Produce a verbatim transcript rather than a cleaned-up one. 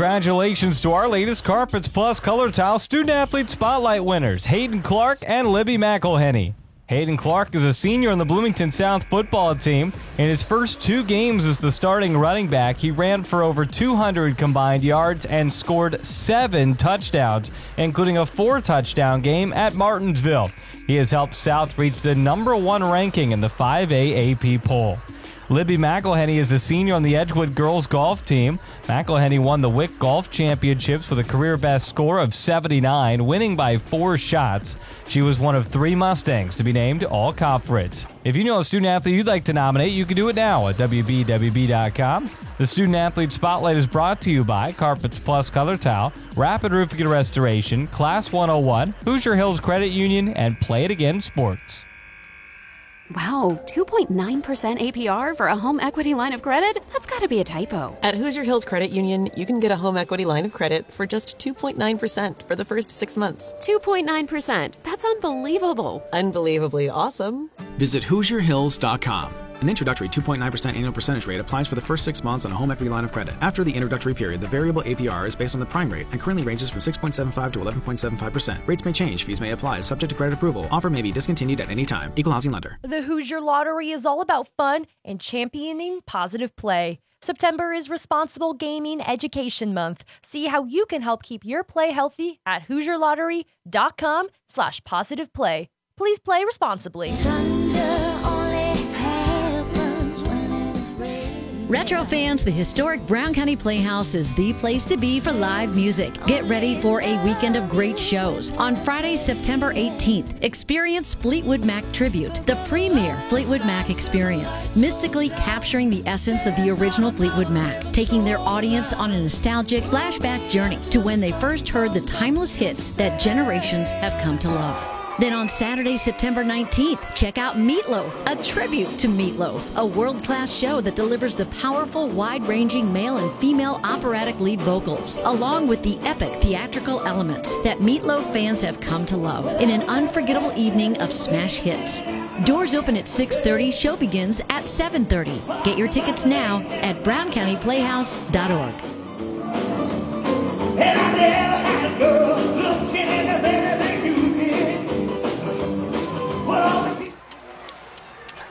Congratulations to our latest Carpets Plus Color Tile Student Athlete Spotlight winners, Hayden Clark and Libby McElhenney. Hayden Clark is a senior on the Bloomington South football team. In his first two games as the starting running back, he ran for over two hundred combined yards and scored seven touchdowns, including a four-touchdown game at Martinsville. He has helped South reach the number one ranking in the five A A P poll. Libby McElhenney is a senior on the Edgewood girls golf team. McElhenney won the W I C Golf Championships with a career-best score of seventy-nine, winning by four shots. She was one of three Mustangs to be named All-Conference. If you know a student-athlete you'd like to nominate, you can do it now at W B W B dot com. The Student Athlete Spotlight is brought to you by Carpets Plus Color Tile, Rapid Roofing and Restoration, Class one oh one, Hoosier Hills Credit Union, and Play It Again Sports. Wow, two point nine percent A P R for a home equity line of credit? That's got to be a typo. At Hoosier Hills Credit Union, you can get a home equity line of credit for just two point nine percent for the first six months. two point nine percent. That's unbelievable. Unbelievably awesome. Visit Hoosier Hills dot com. An introductory two point nine percent annual percentage rate applies for the first six months on a home equity line of credit. After the introductory period, the variable A P R is based on the prime rate and currently ranges from six point seven five to eleven point seven five percent. Rates may change. Fees may apply. Subject to credit approval. Offer may be discontinued at any time. Equal housing lender. The Hoosier Lottery is all about fun and championing positive play. September is Responsible Gaming Education Month. See how you can help keep your play healthy at Hoosier Lottery dot com slash positive play. Please play responsibly. Retro fans, the historic Brown County Playhouse is the place to be for live music. Get ready for a weekend of great shows. On Friday, September eighteenth, experience Fleetwood Mac Tribute, the premier Fleetwood Mac experience, mystically capturing the essence of the original Fleetwood Mac, taking their audience on a nostalgic flashback journey to when they first heard the timeless hits that generations have come to love. Then on Saturday, September nineteenth, check out Meatloaf, a tribute to Meatloaf, a world-class show that delivers the powerful, wide-ranging male and female operatic lead vocals, along with the epic theatrical elements that Meatloaf fans have come to love, in an unforgettable evening of smash hits. Doors open at six thirty, show begins at seven thirty. Get your tickets now at brown county playhouse dot org. And I never had a girl